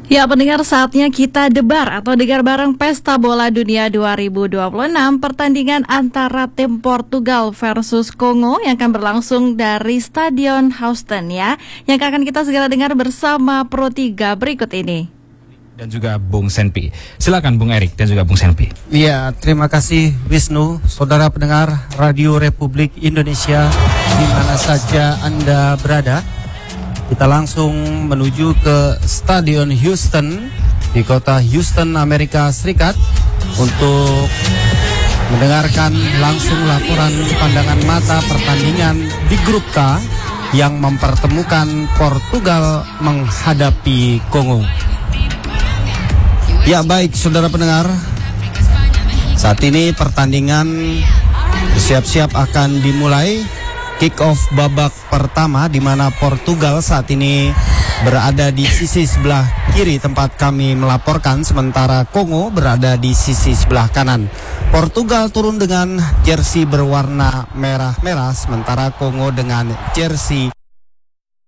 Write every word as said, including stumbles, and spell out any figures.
Ya pendengar, saatnya kita debar atau dengar bareng Pesta Bola Dunia dua ribu dua puluh enam, pertandingan antara tim Portugal versus Kongo yang akan berlangsung dari Stadion Houston ya, yang akan kita segera dengar bersama Pro tiga berikut ini. Dan juga Bung Senpi. Silakan Bung Erik dan juga Bung Senpi. Iya, terima kasih Wisnu, saudara pendengar Radio Republik Indonesia di mana saja Anda berada. Kita langsung menuju ke Stadion Houston di kota Houston, Amerika Serikat untuk mendengarkan langsung laporan pandangan mata pertandingan di grup K yang mempertemukan Portugal menghadapi Kongo. Ya baik saudara pendengar, saat ini pertandingan siap-siap akan dimulai. Kick off babak pertama di mana Portugal saat ini berada di sisi sebelah kiri tempat kami melaporkan, sementara Kongo berada di sisi sebelah kanan. Portugal turun dengan jersey berwarna merah-merah, sementara Kongo dengan jersey